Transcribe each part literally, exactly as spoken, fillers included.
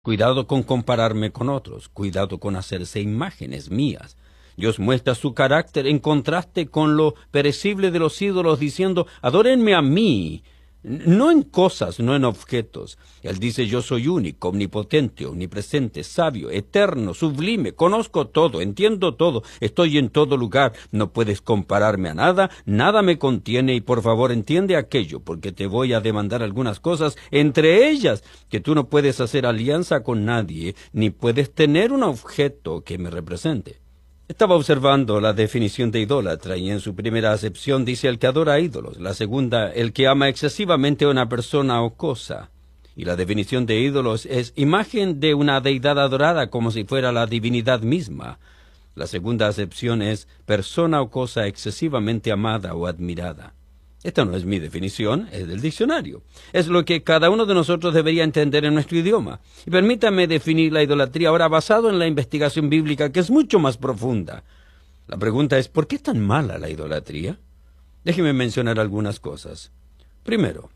Cuidado con compararme con otros, cuidado con hacerse imágenes mías. Dios muestra su carácter en contraste con lo perecible de los ídolos, diciendo, adórenme a mí, no en cosas, no en objetos. Él dice, yo soy único, omnipotente, omnipresente, sabio, eterno, sublime, conozco todo, entiendo todo, estoy en todo lugar, no puedes compararme a nada, nada me contiene, y por favor entiende aquello, porque te voy a demandar algunas cosas, entre ellas, que tú no puedes hacer alianza con nadie, ni puedes tener un objeto que me represente. Estaba observando la definición de idólatra y en su primera acepción dice el que adora a ídolos, la segunda, el que ama excesivamente a una persona o cosa. Y la definición de ídolos es imagen de una deidad adorada como si fuera la divinidad misma. La segunda acepción es persona o cosa excesivamente amada o admirada. Esta no es mi definición, es del diccionario. Es lo que cada uno de nosotros debería entender en nuestro idioma. Y permítame definir la idolatría ahora basado en la investigación bíblica, que es mucho más profunda. La pregunta es, ¿por qué es tan mala la idolatría? Déjeme mencionar algunas cosas. Primero,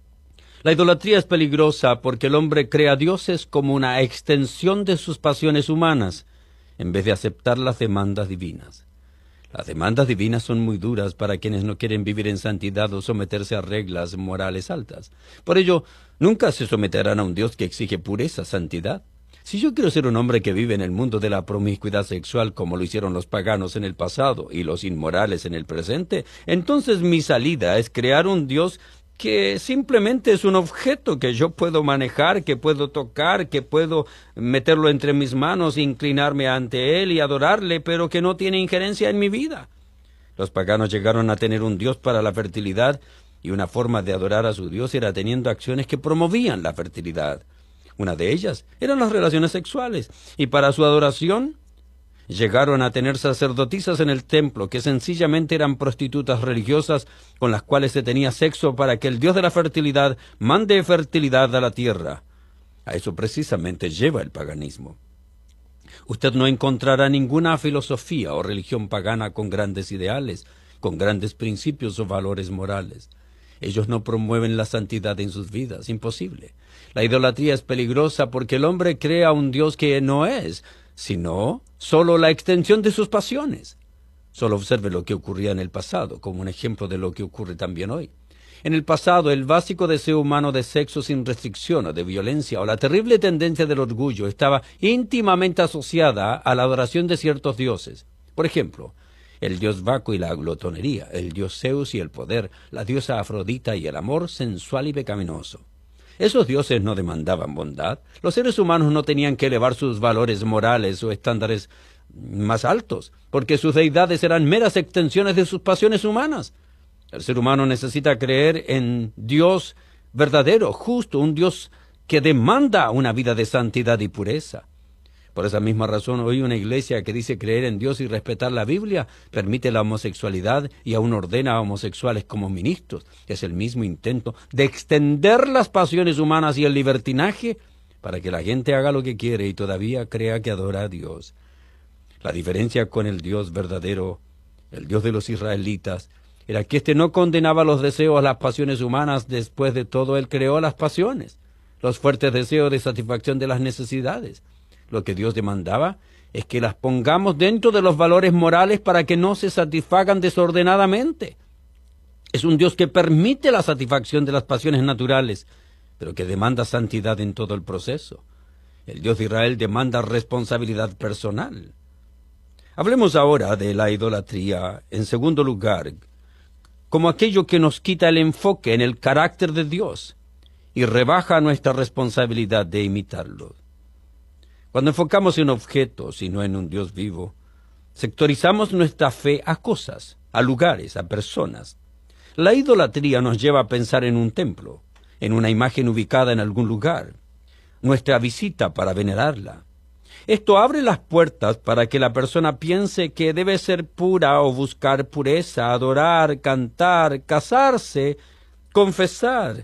la idolatría es peligrosa porque el hombre crea dioses como una extensión de sus pasiones humanas, en vez de aceptar las demandas divinas. Las demandas divinas son muy duras para quienes no quieren vivir en santidad o someterse a reglas morales altas. Por ello, nunca se someterán a un Dios que exige pureza, santidad. Si yo quiero ser un hombre que vive en el mundo de la promiscuidad sexual como lo hicieron los paganos en el pasado y los inmorales en el presente, entonces mi salida es crear un Dios que simplemente es un objeto que yo puedo manejar, que puedo tocar, que puedo meterlo entre mis manos, inclinarme ante él y adorarle, pero que no tiene injerencia en mi vida. Los paganos llegaron a tener un Dios para la fertilidad, y una forma de adorar a su Dios era teniendo acciones que promovían la fertilidad. Una de ellas eran las relaciones sexuales, y para su adoración llegaron a tener sacerdotisas en el templo que sencillamente eran prostitutas religiosas con las cuales se tenía sexo para que el Dios de la fertilidad mande fertilidad a la tierra. A eso precisamente lleva el paganismo. Usted no encontrará ninguna filosofía o religión pagana con grandes ideales, con grandes principios o valores morales. Ellos no promueven la santidad en sus vidas, imposible. La idolatría es peligrosa porque el hombre crea un Dios que no es, sino solo la extensión de sus pasiones. Solo observe lo que ocurría en el pasado, como un ejemplo de lo que ocurre también hoy. En el pasado, el básico deseo humano de sexo sin restricción o de violencia o la terrible tendencia del orgullo estaba íntimamente asociada a la adoración de ciertos dioses. Por ejemplo, el dios Baco y la glotonería, el dios Zeus y el poder, la diosa Afrodita y el amor sensual y pecaminoso. Esos dioses no demandaban bondad. Los seres humanos no tenían que elevar sus valores morales o estándares más altos, porque sus deidades eran meras extensiones de sus pasiones humanas. El ser humano necesita creer en Dios verdadero, justo, un Dios que demanda una vida de santidad y pureza. Por esa misma razón, hoy una iglesia que dice creer en Dios y respetar la Biblia permite la homosexualidad y aún ordena a homosexuales como ministros. Es el mismo intento de extender las pasiones humanas y el libertinaje para que la gente haga lo que quiere y todavía crea que adora a Dios. La diferencia con el Dios verdadero, el Dios de los israelitas, era que éste no condenaba los deseos, las pasiones humanas. Después de todo, él creó las pasiones, los fuertes deseos de satisfacción de las necesidades. Lo que Dios demandaba es que las pongamos dentro de los valores morales para que no se satisfagan desordenadamente. Es un Dios que permite la satisfacción de las pasiones naturales, pero que demanda santidad en todo el proceso. El Dios de Israel demanda responsabilidad personal. Hablemos ahora de la idolatría, en segundo lugar, como aquello que nos quita el enfoque en el carácter de Dios y rebaja nuestra responsabilidad de imitarlo. Cuando enfocamos en objetos y no en un Dios vivo, sectorizamos nuestra fe a cosas, a lugares, a personas. La idolatría nos lleva a pensar en un templo, en una imagen ubicada en algún lugar, nuestra visita para venerarla. Esto abre las puertas para que la persona piense que debe ser pura o buscar pureza, adorar, cantar, casarse, confesar,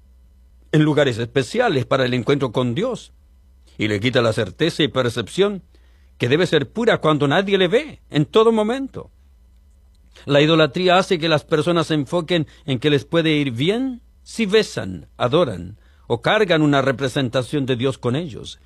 en lugares especiales para el encuentro con Dios. Y le quita la certeza y percepción que debe ser pura cuando nadie le ve, en todo momento. La idolatría hace que las personas se enfoquen en que les puede ir bien si besan, adoran o cargan una representación de Dios con ellos.